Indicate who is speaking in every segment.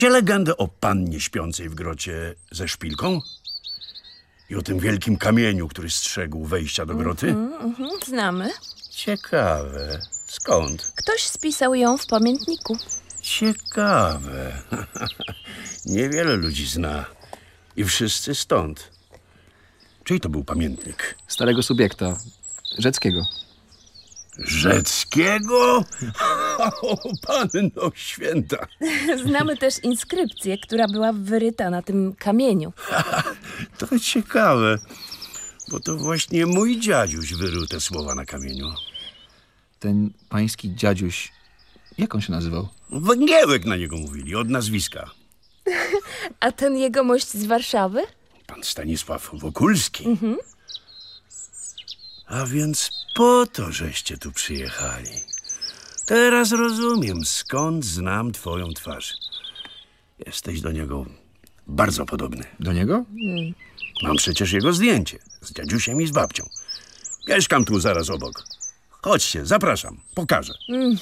Speaker 1: legendę o pannie śpiącej w grocie ze szpilką? I o tym wielkim kamieniu, który strzegł wejścia do groty?
Speaker 2: Znamy.
Speaker 1: Ciekawe. Skąd?
Speaker 2: Ktoś spisał ją w pamiętniku.
Speaker 1: Ciekawe. Niewiele ludzi zna. I wszyscy stąd. Czyj to był pamiętnik?
Speaker 3: Starego subiekta. Rzeckiego.
Speaker 1: Rzeckiego? O, Panno Święta.
Speaker 2: Znamy też inskrypcję, która była wyryta na tym kamieniu.
Speaker 1: To ciekawe, bo to właśnie mój dziadziuś wyrył te słowa na kamieniu.
Speaker 3: Ten pański dziadziuś, jak on się nazywał?
Speaker 1: Węgiełek na niego mówili, od nazwiska.
Speaker 2: A ten jegomość z Warszawy?
Speaker 1: Pan Stanisław Wokulski. A więc po to, żeście tu przyjechali. Teraz rozumiem, skąd znam twoją twarz. Jesteś do niego bardzo podobny.
Speaker 3: Do niego?
Speaker 1: Mam przecież jego zdjęcie z dziadziusiem i z babcią. Mieszkam tu zaraz obok. Chodźcie, zapraszam, pokażę.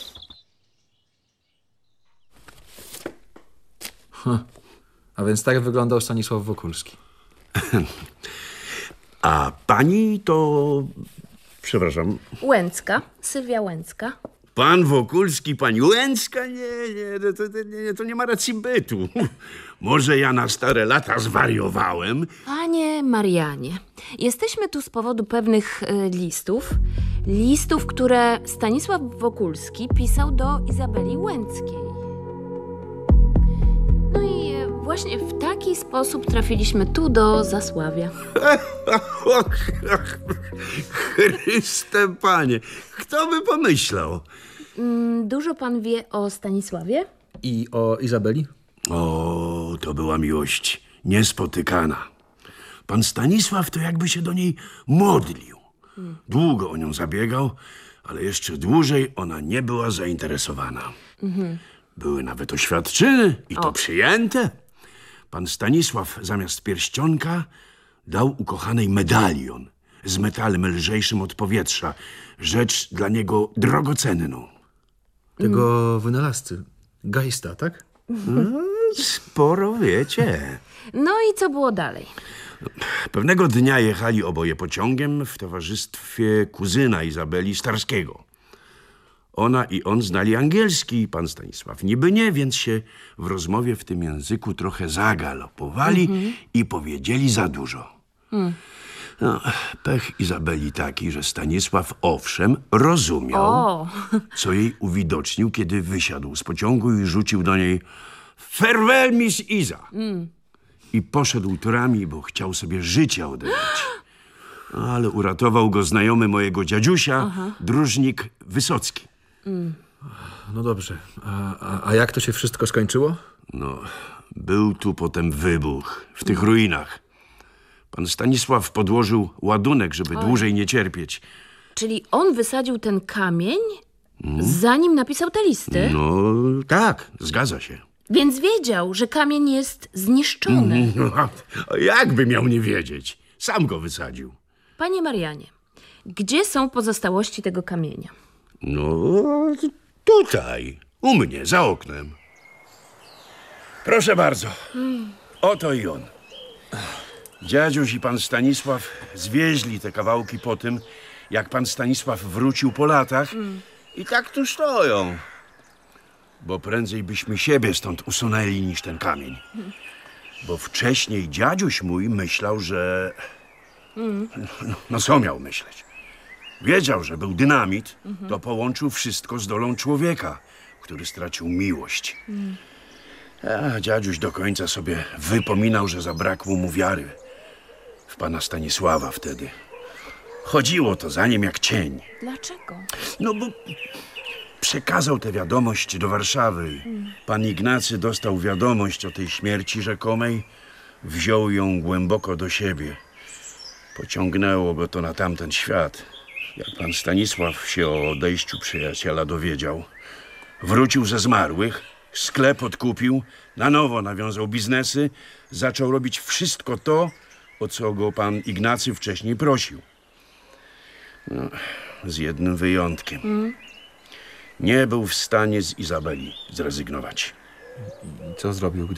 Speaker 3: A więc tak wyglądał Stanisław Wokulski.
Speaker 1: A pani to... Przepraszam.
Speaker 2: Łęcka, Sylwia Łęcka.
Speaker 1: Pan Wokulski, pani Łęcka? To nie ma racji bytu. Może ja na stare lata zwariowałem?
Speaker 2: Panie Marianie, jesteśmy tu z powodu pewnych listów. Listów, które Stanisław Wokulski pisał do Izabeli Łęckiej. No i właśnie w taki sposób trafiliśmy tu do Zasławia.
Speaker 1: Chryste Panie, kto by pomyślał?
Speaker 2: Dużo pan wie o Stanisławie?
Speaker 3: I o Izabeli?
Speaker 1: O, to była miłość niespotykana. Pan Stanisław to jakby się do niej modlił. Długo o nią zabiegał, ale jeszcze dłużej ona nie była zainteresowana. Były nawet oświadczyny i to przyjęte. Pan Stanisław zamiast pierścionka dał ukochanej medalion z metalem lżejszym od powietrza. Rzecz dla niego drogocenną.
Speaker 3: Tego wynalazcy. Geista, tak?
Speaker 1: Sporo wiecie.
Speaker 2: No i co było dalej?
Speaker 1: Pewnego dnia jechali oboje pociągiem w towarzystwie kuzyna Izabeli Starskiego. Ona i on znali angielski, pan Stanisław niby nie, więc się w rozmowie w tym języku trochę zagalopowali i powiedzieli za dużo. No, pech Izabeli taki, że Stanisław owszem rozumiał, co jej uwidocznił, kiedy wysiadł z pociągu i rzucił do niej farewell, Miss Iza. I poszedł torami, bo chciał sobie życie odebrać. Ale uratował go znajomy mojego dziadziusia, dróżnik Wysocki.
Speaker 3: No dobrze. A jak to się wszystko skończyło?
Speaker 1: No, był tu potem wybuch w tych ruinach. Pan Stanisław podłożył ładunek, żeby dłużej nie cierpieć.
Speaker 2: Czyli on wysadził ten kamień, zanim napisał te listy?
Speaker 1: No, tak, zgadza się.
Speaker 2: Więc wiedział, że kamień jest zniszczony.
Speaker 1: A jakby miał nie wiedzieć? Sam go wysadził.
Speaker 2: Panie Marianie, gdzie są pozostałości tego kamienia?
Speaker 1: No, tutaj, u mnie, za oknem. Proszę bardzo, oto i on. Dziadziuś i pan Stanisław zwieźli te kawałki po tym, jak pan Stanisław wrócił po latach i tak tu stoją. Bo prędzej byśmy siebie stąd usunęli niż ten kamień. Bo wcześniej dziadziuś mój myślał, że... No co miał myśleć? Wiedział, że był dynamit, to połączył wszystko z dolą człowieka, który stracił miłość. A dziadziuś do końca sobie wypominał, że zabrakło mu wiary w pana Stanisława wtedy. Chodziło to za nim jak cień.
Speaker 2: Dlaczego?
Speaker 1: No bo przekazał tę wiadomość do Warszawy. Pan Ignacy dostał wiadomość o tej śmierci rzekomej, wziął ją głęboko do siebie. Pociągnęło go to na tamten świat. Jak pan Stanisław się o odejściu przyjaciela dowiedział, wrócił ze zmarłych, sklep odkupił, na nowo nawiązał biznesy, zaczął robić wszystko to, o co go pan Ignacy wcześniej prosił. No, z jednym wyjątkiem. Nie był w stanie z Izabeli zrezygnować.
Speaker 3: I co zrobił,